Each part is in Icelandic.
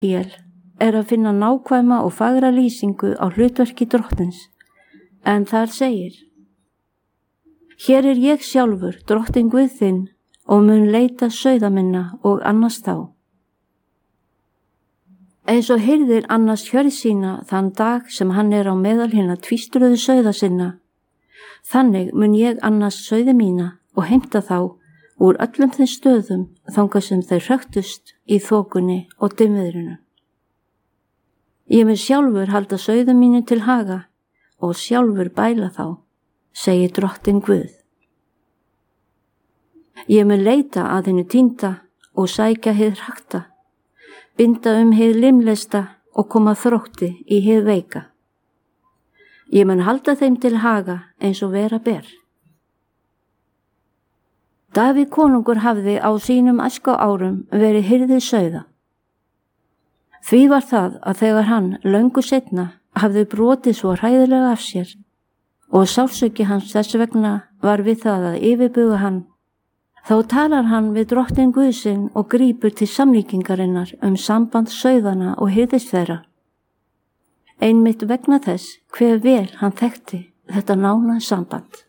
Hér að finna nákvæma og fagra lýsingu á hlutverki drottins, en þar segir: Hér ég sjálfur, drottin Guð þinn, og mun leita sauða minna og annast þá. Eins og hirðir annast hjörð sína þann dag sem hann á meðal hinna tvístruðu sauða sinna, þannig mun ég annast sauði mína og heimta þá úr öllum þeim stöðum þangað sem þeir hröktust í þokunni og dimmviðrinu. Ég mun sjálfur halda sauðum mínu til haga og sjálfur bæla þá, segir drottin Guð. Ég mun leita að hennu týnda og sækja hið hrakta, binda hið limlesta og koma þrótti í hið veika. Ég mun halda þeim til haga eins og vera ber. Davíð konungur hafði á sínum æsku árum verið hirðir sauða. Því var það að þegar hann löngu seinna hafði brotið svo hræðilega af sér og sársauki hans þess vegna var við það að yfirbuga hann, þá talar hann við drottin Guð sinn og grípur til samlíkingarinnar samband sauðana og hirðis þeirra. Einmitt vegna þess hve vel hann þekkti þetta nána samband.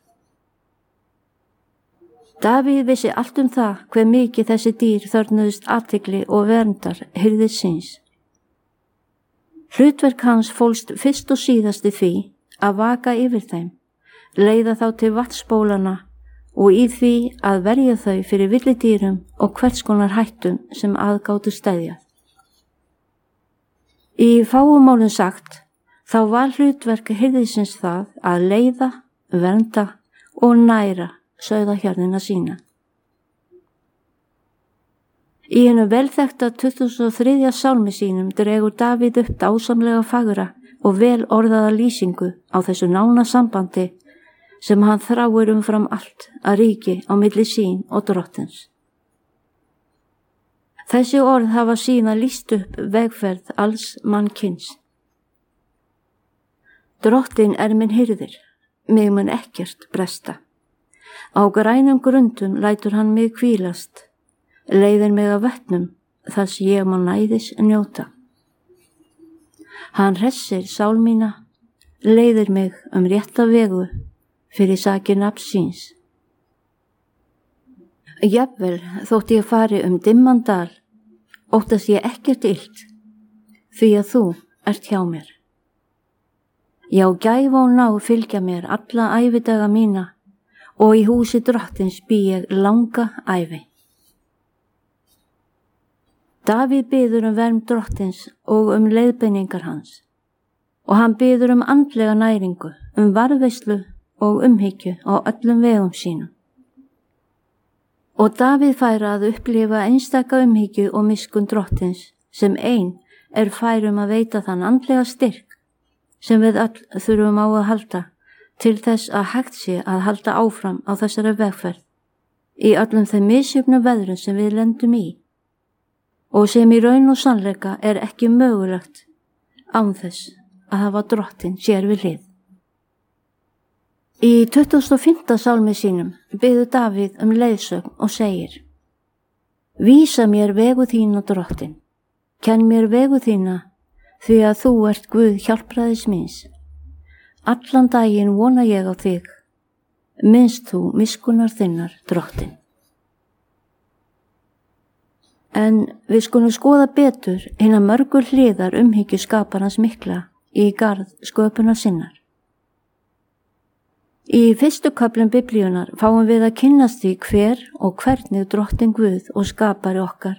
Davíð vissi allt það hve mikið þessi dýr þörfnuðust athygli og verndar hirðis síns. Hlutverk hans fólst fyrst og síðast í því að vaka yfir þeim, leiða þá til vatnsbólana og í því að verja þau fyrir villidýrum og hvers konar hættum sem aðgátu steðjað. Í fáum málum sagt, þá var hlutverk hirðisins það að leiða, vernda og næra sauðahjörðina sína. Í hennu velþekta 23. sálmi sínum dregur Davíð upp dásamlega fagra og vel orðaða lýsingu á þessu nána sambandi sem hann þráir umfram allt að ríki á milli sín og drottins. Þessi orð hafa síðan lýst upp vegferð alls mannkyns. Drottin minn hirðir, mig mun ekkert bresta. Á grænum grundum lætur hann mig hvílast, leiðir mig að vötnum þar sem ég má næðis njóta. Hann hressir sál mína, leiðir mig rétta vegu fyrir sakir nafns síns. Jafnvel þótt ég fari dimman dal, óttast ég ekkert illt, því að þú ert hjá mér. Já, gæfa og náð fylgja mér alla ævidaga mína og í húsi drottins bý ég langa ævi. Davíð biður vernd drottins og leiðbeiningar hans og hann biður andlega næringu, varðveislu og umhyggju á öllum vegum sínum. Og Davíð fær að upplifa einstaka umhyggju og miskun drottins sem ein fær að veita þann andlega styrk sem við öll þurfum á að halda til þess að hægt sé að halda áfram á þessari vegferð í öllum þeim misjöfnu veðrum sem við lendum í og sem í raun og sannleika ekki mögulegt án þess að hafa drottin sér við hlið. Í 25. sálmi sínum biður Davíð leiðsögn og segir: Vísa mér vegu þína, drottin, kenn mér vegu þína, því að þú ert Guð hjálpræðis míns. Allan daginn vona ég á þig, minnst þú miskunnar þinnar, drottin. En við skulum skoða betur hina mörgu hliðar umhyggju skaparans mikla í garð sköpunar sinnar. Í fyrstu köflum Biblíunnar fáum við að kynnast því hver og hvernig drottin Guð og skapari okkar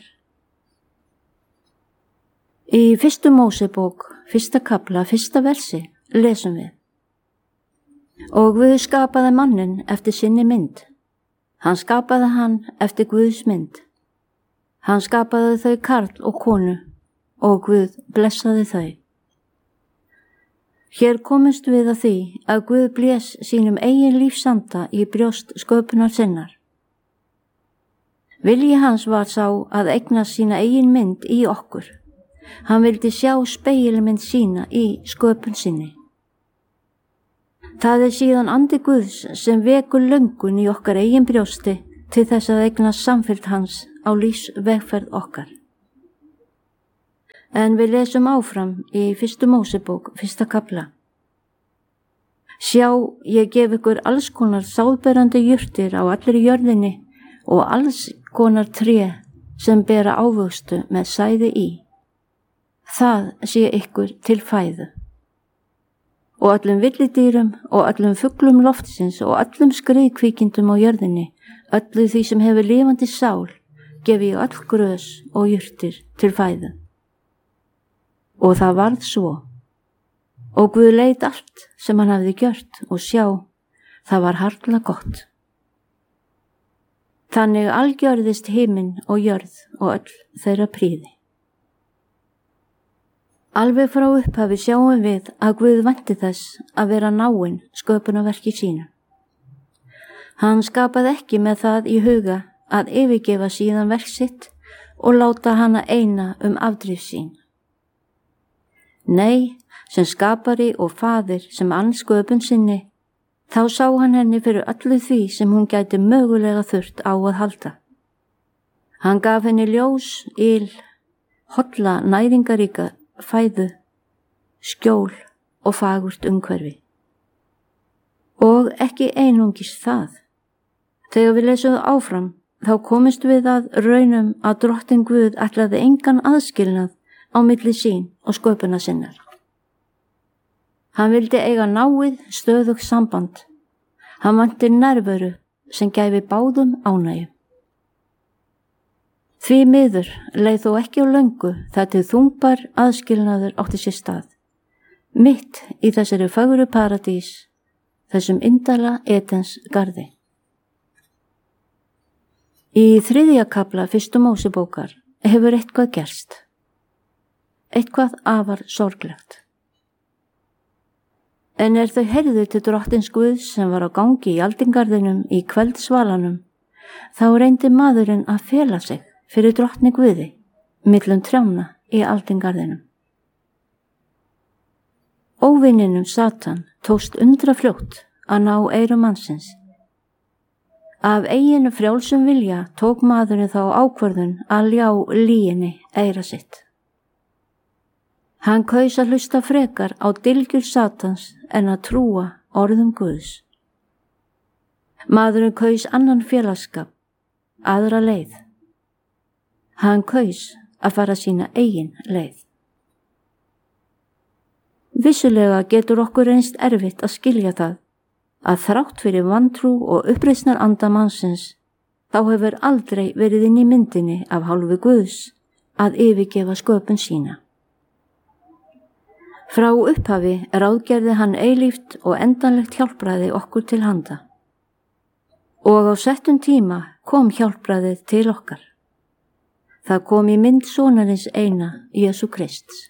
Í fyrstu Mósebók, 1. kafla, 1. versi, lesum við: Og Guð skapaði manninn eftir sinni mynd. Hann skapaði hann eftir Guðs mynd. Hann skapaði þau karl og konu og Guð blessaði þau. Hér komumst við að því að Guð blés sínum eigin lífsanda í brjóst sköpunar sinnar. Vilji hans var sá að eignast sína eigin mynd í okkur. Hann vildi sjá spegilmynd sína í sköpun sinni. Það síðan andi Guðs sem vekur löngun í okkar eigin brjósti til þess að eignast samfylgd hans á lífsvegferð okkar. En við lesum áfram í 1. Mósebók, 1. kafla. Sjá, ég gef ykkur alls konar sáðberandi jurtir á allri jörðinni og alls konar tré sem bera ávöxtu með sæði í. Það sé ykkur til fæðu. Og öllum villidýrum og öllum fuglum loftsins og öllum skriðkvíkindum á jörðinni, öllu því sem hefur lifandi sál, gefi ég öll grös og jurtir til fæðu. Og það varð svo. Og Guð leit allt sem hann hafði gjört og sjá, það var harla gott. Þannig algjörðist himinn og jörð og öll þeirra prýði. Alveg frá upphafi sjáum við að Guð vænti þess að vera náinn sköpunarverki sínu. Hann skapaði ekki með það í huga að yfirgefa síðan verk sitt og láta hana eina afdrif sín. Nei, sem skapari og faðir sem ann sköpun sinni, þá sá hann henni fyrir öllu því sem hún gæti mögulega þurft á að halda. Hann gaf henni ljós, yl, holla næringaríka fæðu, skjól og fagurt umhverfi. Og ekki einungis það. Þegar við lesum áfram, þá komumst við að raunum að Drottinn Guð ætlaði engan aðskilnað á milli sín og sköpuna sinnar. Hann vildi eiga náið, stöðugt samband. Hann vanti nærveru sem gæfi báðum ánægju. Því miður leið þó ekki á löngu þar til þungbar aðskilnaður átti sér stað. Mitt í þessari fögru paradís, þessum indala Edens garði. Í 3. kafla 1. Mósebókar hefur eitthvað gerst. Eitthvað afar sorglegt. En þau heyrðu til Drottins Guðs sem var á gangi í aldingarðinum í kvöldsvalanum, þá reyndi maðurinn að fela sig fyrir Drottni Guði, millum trjána í aldingarðinum. Óvininum Satan tókst undrafljótt að ná eyrum mannsins. Af eiginu frjálsum vilja tók maðurinn þá ákvörðun að ljá lýginni eyra sitt. Hann kaus að hlusta frekar á dylgjur Satans en að trúa orðum Guðs. Maðurinn kaus annan félagsskap, aðra leið. Hann kaus að fara sína eigin leið. Vissulega getur okkur reynst erfitt að skilja það að þrátt fyrir vantrú og uppreisnar anda mannsins, þá hefur aldrei verið inn í myndinni af hálfu Guðs að yfirgefa sköpun sína. Frá upphafi ráðgerði hann eilíft og endanlegt hjálpræði okkur til handa. Og á settum tíma kom hjálpræðið til okkar. Það kom í mynd sonarins eina, Jesú Krists.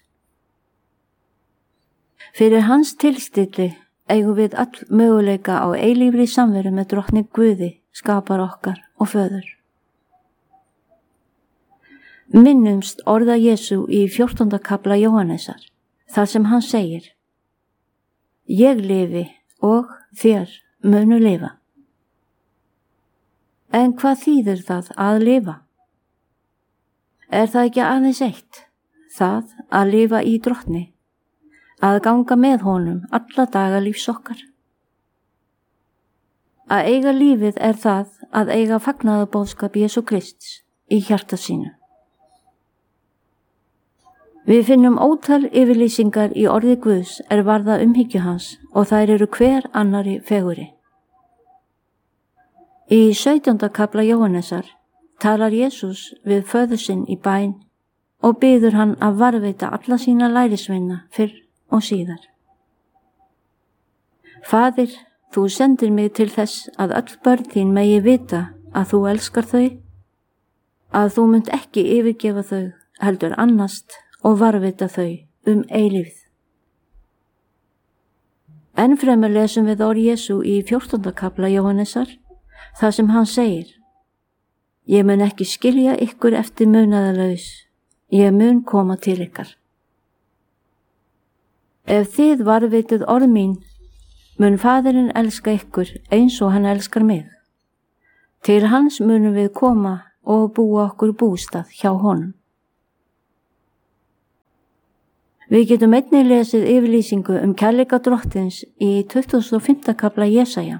Fyrir hans tilstilli eigum við all möguleika á eilífri samveru með Drottni Guði, skapar okkar og föður. Minnumst orða Jesú í 14. kafla Jóhannesar, þar sem hann segir: Ég lifi og þér munu lifa. En hvað þýðir það að lifa? Er það ekki aðeins eitt, það að lifa í Drottni, að ganga með honum alla daga lífs okkar? Að eiga lífið er það að eiga fagnaðarboðskap Jesú Krists í hjarta sínu. Við finnum ótal yfirlýsingar í orði Guðs varða umhyggju hans og þær eru hver annari fegurri. Í 17. kafla Jóhannesar talar Jesús við föður sinn í bæn og biður hann að varðveita alla sína lærisveina fyrr og síðar. Faðir, þú sendir mig til þess að öll börn þín megi vita að þú elskar þau, að þú munt ekki yfirgefa þau, heldur annast og varðveita þau eilífð. Ennfremur lesum við orð Jesú í 14. kafla Jóhannesar, þar sem hann segir: Ég mun ekki skilja ykkur eftir munaðarlaus, ég mun koma til ykkar. Ef þið varðveitið orð mín, mun Faðirinn elska ykkur eins og hann elskar mig. Til hans munum við koma og búa okkur bústað hjá honum. Við getum einnig lesið yfirlýsingu kærleika Drottins í 25. kafla Jesaja.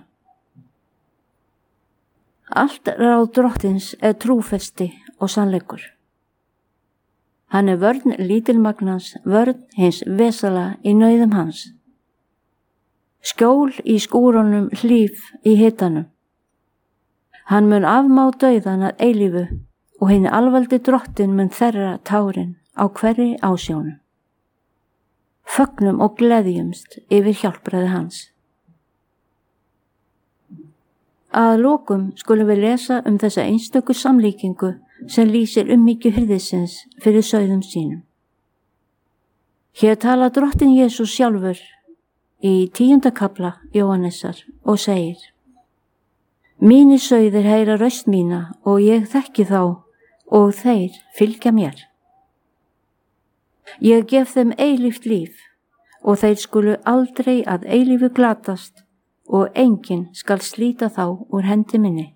Allt ráð Drottins trúfesti og sannleikur. Hann vörn lítilmagnans, vörn hins vesala í nauðum hans. Skjól í skúrunum, hlíf í hitanum. Hann mun afmá dauðan að eilífu og hinn alvaldi Drottin mun þerra tárin á hverri ásjónu. Fögnum og gleðjumst yfir hjálpræði hans. Að lokum skulum við lesa þessa einstöku samlíkingu sem lýsir umhyggju hirðisins fyrir sauðum sínum. Hér tala Drottinn Jesús sjálfur í 10. kafla Jóhannesar og segir: Mínir sauðir heyra röst mína og ég þekki þá og þeir fylgja mér. Ég gef þeim eilíft líf og þeir skulu aldrei að eilífu glatast og enginn skal slíta þá úr hendi minni.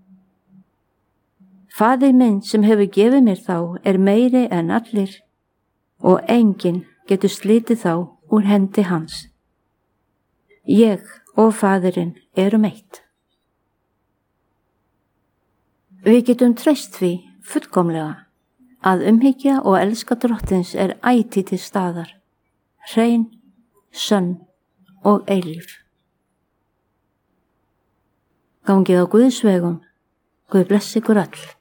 Faðir minn sem hefur gefið mér þá meiri en allir og enginn getur slítið þá úr hendi hans. Ég og Faðirinn erum eitt. Við getum treyst því fullkomlega að umhyggja og elska Drottins ætíð til staðar, hrein, sönn og eilíf. Gangið á Guðs vegum. Guð blessi ykkur öll.